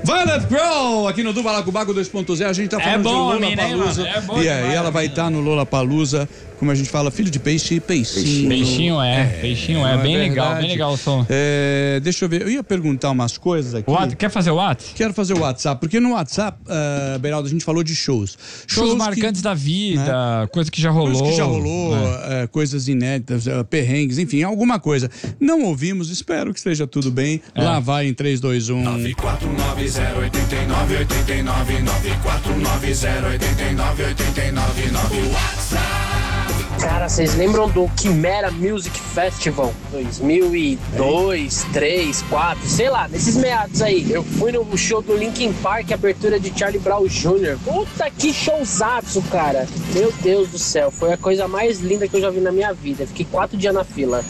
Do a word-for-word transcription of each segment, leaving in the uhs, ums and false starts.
Violet Grow, aqui no Do Balacobaco dois ponto zero, a gente tá falando é bom, de Lollapalooza. né, é bom e demais, aí ela vai estar tá no Lollapalooza, como a gente fala, filho de peixe, peixinho. Peixinho é, é peixinho é, é bem verdade. legal, bem legal o som. É, deixa eu ver, eu ia perguntar umas coisas aqui. What? Quer fazer o WhatsApp? Quero fazer o WhatsApp, porque no WhatsApp, uh, Beraldo, a gente falou de shows. Shows, shows marcantes que, da vida, né? Coisa que já rolou. Coisa que já rolou, é. uh, coisas inéditas, uh, perrengues, enfim, alguma coisa. Não ouvimos, espero que esteja tudo bem. É. Lá vai em três, dois, um. nove quatro nove zero oito nove oito nove nove quatro nove zero oito nove oito nove nove WhatsApp. Cara, vocês lembram do Quimera Music Festival dois mil e dois, três, quatro, sei lá, nesses meados aí? Eu fui no show do Linkin Park, abertura de Charlie Brown Júnior Puta que showzaço, cara. Meu Deus do céu, foi a coisa mais linda que eu já vi na minha vida. Fiquei quatro dias na fila.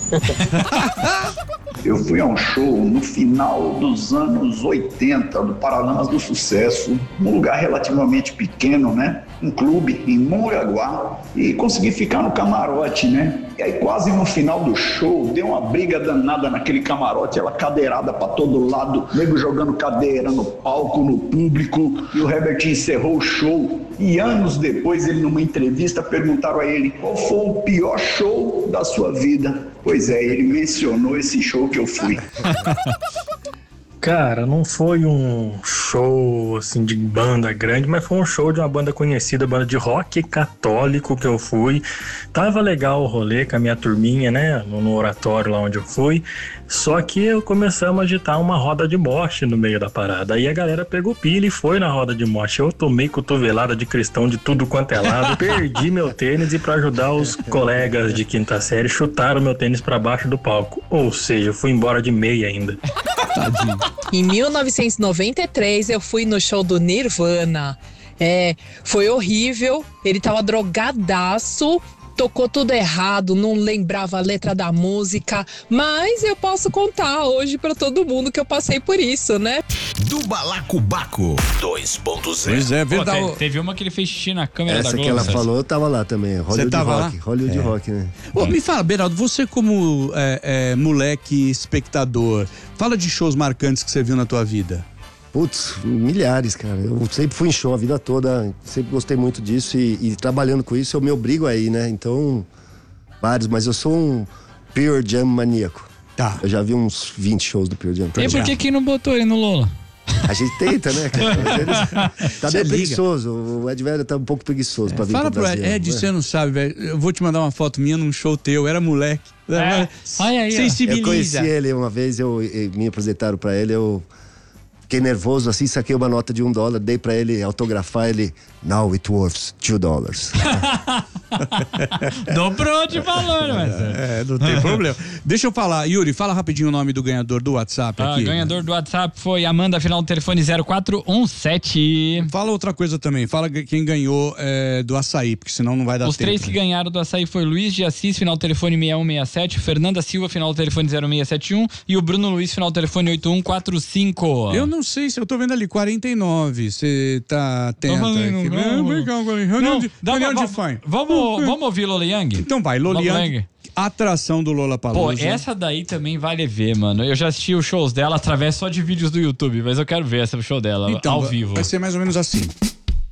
Eu fui a um show no final dos anos oitenta do Paralamas do Sucesso, num lugar relativamente pequeno, né? Um clube em Mongaguá, e consegui ficar no camarote, né? E aí quase no final do show, deu uma briga danada naquele camarote, ela cadeirada pra todo lado, nego jogando cadeira no palco, no público, e o Herbert encerrou o show. E anos depois, ele numa entrevista, perguntaram a ele qual foi o pior show da sua vida. Pois é, ele mencionou esse show que eu fui. Cara, não foi um show assim de banda grande, mas foi um show de uma banda conhecida, banda de rock católico que eu fui. Tava legal o rolê com a minha turminha, né, no oratório lá onde eu fui. Só que eu começamos a agitar uma roda de moche no meio da parada. Aí a galera pegou pilha e foi na roda de moche. Eu tomei cotovelada de cristão de tudo quanto é lado, perdi meu tênis e pra ajudar os colegas de quinta série, chutaram meu tênis pra baixo do palco. Ou seja, eu fui embora de meia ainda. Tadinho. Em mil novecentos e noventa e três eu fui no show do Nirvana. É, foi horrível, ele tava drogadaço, tocou tudo errado, não lembrava a letra da música, mas eu posso contar hoje pra todo mundo que eu passei por isso, né? Do Balacobaco dois ponto zero. Pois é, verdade. Pô, te, teve uma que ele fez xixi na câmera Essa da Globo. que ela César. falou, eu tava lá também. Hollywood Rock. Lá? Hollywood é. Rock, né? Ô, me fala, Beraldo, você como é, é, moleque espectador, fala de shows marcantes que você viu na tua vida. Putz, milhares, cara. Eu sempre fui em show a vida toda, sempre gostei muito disso e, e trabalhando com isso eu me obrigo aí, né? Então, vários, mas eu sou um Pearl Jam maníaco. Tá. Eu já vi uns vinte shows do Pearl Jam. E por que que não botou ele no Lola? A gente tenta, né, cara? Eles... Tá meio preguiçoso. O Ed Velho tá um pouco preguiçoso é, pra vir fala pro Brasil. Fala pro Ed, você não sabe, velho. Eu vou te mandar uma foto minha num show teu. Eu era moleque. É. Olha aí, sensibiliza. Eu conheci ele uma vez, eu, eu me apresentaram pra ele, eu... Fiquei nervoso assim, saquei uma nota de um dólar, dei pra ele autografar, ele... Now it worth two dollars. Dobrou de valor, mas... É, não tem problema. Deixa eu falar, Yuri, fala rapidinho o nome do ganhador do WhatsApp aqui. O ganhador do WhatsApp foi Amanda, final do telefone zero quatro um sete. Fala outra coisa também, fala quem ganhou é, do açaí, porque senão não vai dar Os tempo. Os três que ganharam do açaí foi Luiz de Assis, final do telefone seis um seis sete, Fernanda Silva, final do telefone zero seis sete um e o Bruno Luiz, final do telefone oito um quatro cinco. Eu não sei se eu tô vendo ali quarenta e nove, você tá atento. Não, reunião de, reunião de fã. Vamos, vamos ouvir Lola Young? Então vai, Lola Young, atração do Lollapalooza. Pô, essa daí também vale ver, mano. Eu já assisti os shows dela através só de vídeos do YouTube, mas eu quero ver esse show dela então, ao vivo. Vai ser mais ou menos assim.